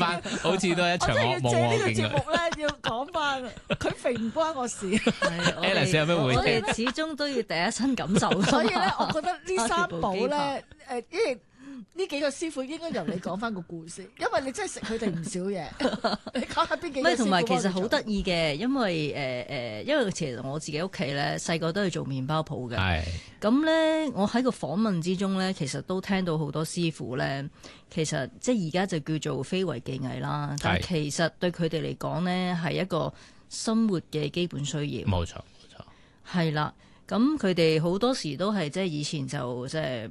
翻，好似都係一場噩夢我真係要借呢個我見佢。 節目咧，要講翻佢肥唔關我事， 係我哋 Alice 有咩回應我哋始終都要第一身感受㗎嘛。 所以咧，我覺得呢三寶揸住部機咧，因為呢幾個師傅應該由你講翻個故事，因為你真係食佢哋唔少嘢。你講下邊幾個師傅同埋其實好得意。 意嘅，因為因為其實我自己屋企咧細個都係做麵包鋪嘅。 係咁咧，我喺個訪問之中咧，其實都聽到好多師傅咧，其實即係而家就叫做非遺技藝啦。但係其實對佢哋嚟講咧，係一個生活嘅基本需要。 冇錯冇錯， 係啦。咁佢哋好多時都係即係以前就即係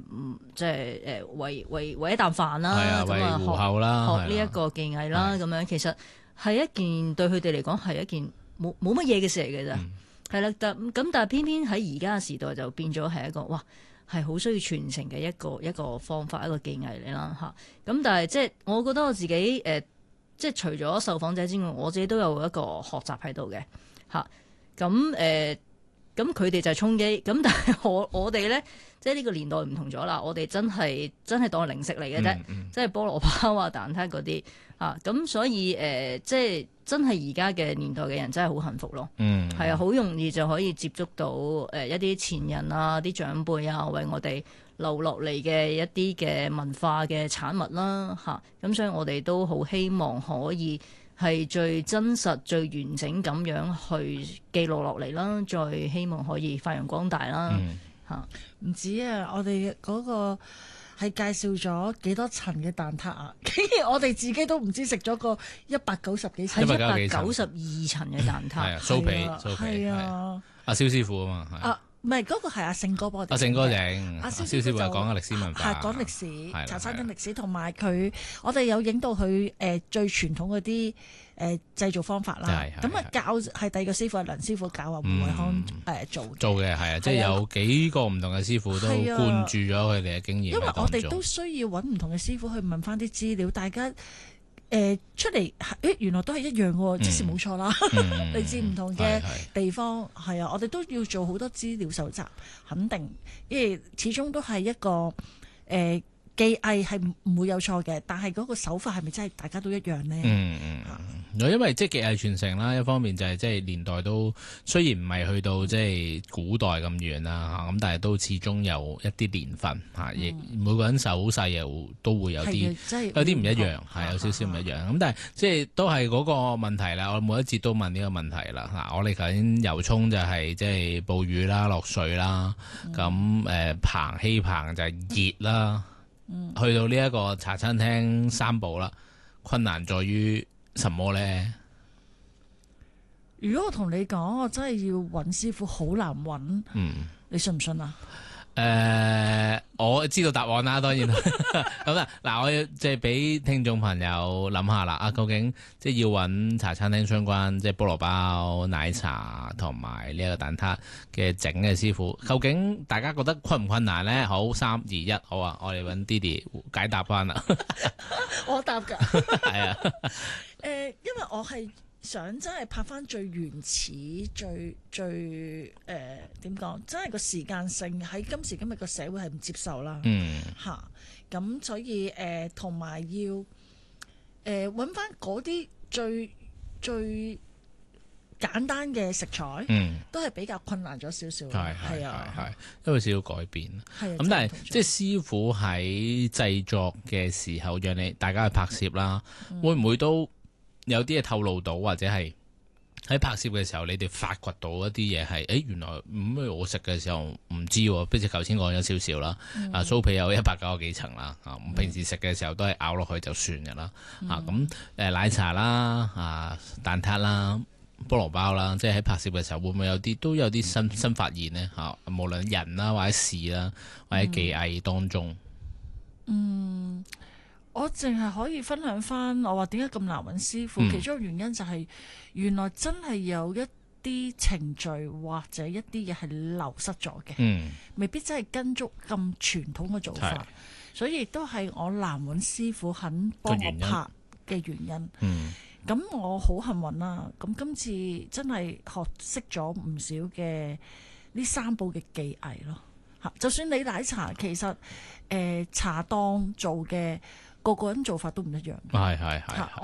為一啖飯啦， 係啊，為咁啊糊口啦， 學呢一個技藝啦，咁樣其實係一件對佢哋嚟講係一件冇乜嘢嘅事嚟嘅啫。係啦，但係偏偏喺而家嘅時代就變咗係一個哇，係好需要傳承嘅一個方法，一個技藝嚟啦嚇。咁但係即係我覺得我自己即係除咗受訪者之外，我自己都有一個學習喺度嘅嚇。咁佢哋就係充飢，咁但係我哋咧，即係呢個年代唔同咗啦。我哋真係當係零食嚟嘅啫，即係菠蘿包啊、蛋撻嗰啲啊。咁所以即係真係而家嘅年代嘅人真係好幸福咯。係啊，好容易就可以接觸到一啲前人啊、啲長輩啊，為我哋留落嚟嘅一啲嘅文化嘅產物啦嚇。咁所以我哋都好希望可以係最真實、最完整咁樣去記錄落嚟啦，再希望可以發揚光大啦嚇。 唔止啊，我哋嗰個係介紹咗幾多層嘅蛋撻啊！竟然我哋自己都唔知食咗個190幾層， 係 192 192層嘅蛋撻， 係啊，酥皮係啊， 阿蕭師傅啊嘛， 啊唔係嗰個係阿勝哥幫我哋， 阿勝哥整， 阿蕭蕭師傅就係講下歷史文化， 係講歷史啦茶餐廳歷史，同埋佢我哋有影到佢最傳統嗰啲製造方法啦。咁啊教係第二個師傅係梁師傅教啊胡偉康做嘅係啊，即係有幾個唔同嘅師傅都灌注咗佢哋嘅經驗。 因為我哋都需要揾唔同嘅師傅去問翻啲資料，大家出嚟原來都係一樣喎，即是冇錯啦。嚟自唔同嘅地方係啊，我哋都要做好多資料搜集，肯定，因為始終都係一個技藝係唔會有錯嘅，但係嗰個手法係咪真係大家都一樣呢？ 因為即係技藝傳承啦，一方面就係即係年代都雖然唔係去到即係古代咁遠啦，咁但係都始終有一啲年份嚇，亦每個人手勢又都會有啲唔一樣，係有少少唔一樣。咁但係即係都係嗰個問題啦。我每一節都問呢個問題啦。嗱，我哋頭先油涌就係即係暴雨啦、落水啦，咁棚希棚就係熱啦。去到呢一個茶餐廳三寶啦，困難在於什麼呢？ 如果我同你講，我真係要揾師傅好難揾，你信唔信啊？ 我知道答案啦，當然咁啦。嗱，我即係俾聽眾朋友諗下啦。究竟即係要揾茶餐廳相關，即係菠蘿包、奶茶同埋呢一個蛋撻嘅整嘅師傅，究竟大家覺得困唔困難呢？好，3、2、1，好啊！我哋揾 Didi 解答翻啦。 我答㗎， 係啊。 因為我係想真係拍翻最原始、最點講，真係個時間性喺今時今日個社會係唔接受啦。咁所以同埋要揾翻嗰啲最簡單嘅食材，都係比較困難咗少少。係啊， 因為少少改變。咁但係即係師傅喺製作嘅時候，讓你大家去拍攝啦，會唔會都有啲嘢透露到，或者係喺拍攝嘅時候，你哋發掘到一啲嘢係，原來我食嘅時候唔知喎，譬如頭先講咗少少啦，酥皮有190幾層啦，平時食嘅時候都係咬落去就算嘅啦，咁奶茶啦，蛋撻啦，菠蘿包啦，即係喺拍攝嘅時候會唔會都有啲新發現呢？無論人啦，或者事啦，或者技藝當中。 我淨係可以分享翻，我話點解咁難揾師傅，其中一個原因就係原來真係有一啲程序或者一啲嘢係流失咗嘅，未必真係跟足咁傳統嘅做法，所以亦都係我難揾師傅肯幫我拍嘅原因。咁我好幸運啦，咁今次真係學識咗唔少嘅呢三寶嘅技藝咯。就算你奶茶，其實茶檔做嘅。個人做法都唔一樣。 係。